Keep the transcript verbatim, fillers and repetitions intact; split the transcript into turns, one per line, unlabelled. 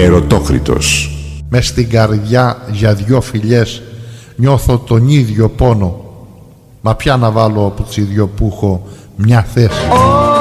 Ερωτόκριτος.
Μες στην καρδιά για δυο φιλιές νιώθω τον ίδιο πόνο. Μα πια να βάλω από τις δυο που έχω μια θέση.